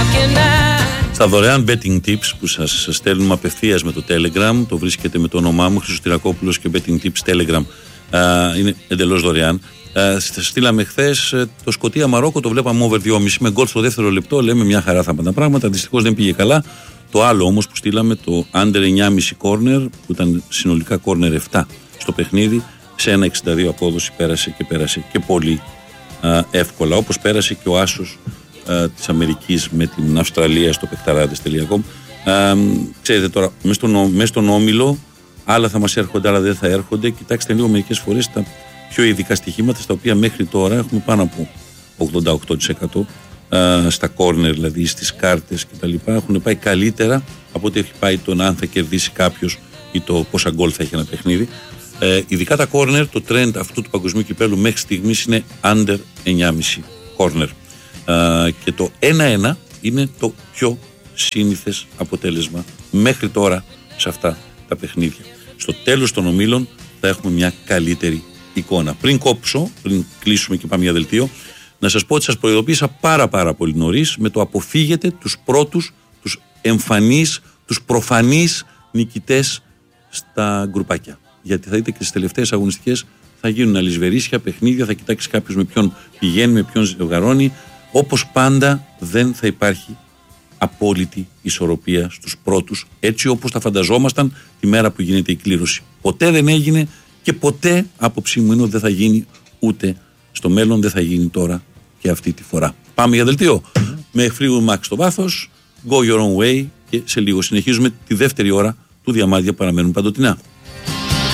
Στα δωρεάν betting tips που σας στέλνουμε απευθείας με το Telegram, το βρίσκεται με το όνομά μου, Χρυσοστηρακόπουλος, και betting tips Telegram, είναι εντελώς δωρεάν. Στείλαμε χθες το Σκωτία Μαρόκο, το βλέπαμε over 2,5 με γκολ στο δεύτερο λεπτό. Λέμε μια χαρά θα πάνε τα πράγματα. Δυστυχώς δεν πήγε καλά. Το άλλο όμως που στείλαμε, το under 9,5 corner, που ήταν συνολικά corner 7 στο παιχνίδι, σε 1,62 απόδοση πέρασε και πολύ εύκολα. Όπως πέρασε και ο άσος της Αμερικής με την Αυστραλία στο παιχταράδες.com. Ξέρετε τώρα, μέσα στον όμιλο, άλλα θα μας έρχονται, άλλα δεν θα έρχονται. Κοιτάξτε λίγο μερικές φορές τα πιο ειδικά στοιχήματα, στα οποία μέχρι τώρα έχουμε πάνω από 88% στα κόρνερ, δηλαδή στις κάρτες κτλ. Έχουν πάει καλύτερα από ό,τι έχει πάει το αν θα κερδίσει κάποιος ή το πόσα γκολ θα έχει ένα παιχνίδι. Ειδικά τα κόρνερ, το trend αυτού του παγκοσμίου κυπέλου μέχρι στιγμής είναι under 9,5 κόρνερ. Και το 1-1 είναι το πιο σύνηθες αποτέλεσμα μέχρι τώρα σε αυτά τα παιχνίδια. Στο τέλος των ομίλων θα έχουμε μια καλύτερη εικόνα. Πριν κλείσουμε και πάμε για δελτίο, να σας πω ότι σας προειδοποίησα πάρα πολύ νωρίς με το αποφύγετε τους πρώτους, τους εμφανείς, τους προφανείς νικητές στα γκρουπάκια. Γιατί θα δείτε και στις τελευταίες αγωνιστικές θα γίνουν αλυσβερίσια παιχνίδια, θα κοιτάξει κάποιος με ποιον πηγαίνει, με ποιον ζευγαρώνει. Όπως πάντα δεν θα υπάρχει απόλυτη ισορροπία στους πρώτους, έτσι όπως τα φανταζόμασταν τη μέρα που γίνεται η κλήρωση. Ποτέ δεν έγινε και ποτέ, άποψή μου είναι ότι δεν θα γίνει ούτε στο μέλλον, δεν θα γίνει τώρα και αυτή τη φορά. Πάμε για δελτίο. Με Fleetwood Mac στο βάθος, Go Your Own Way, και σε λίγο συνεχίζουμε τη δεύτερη ώρα του Διαμάντια παραμένουν παντοτινά.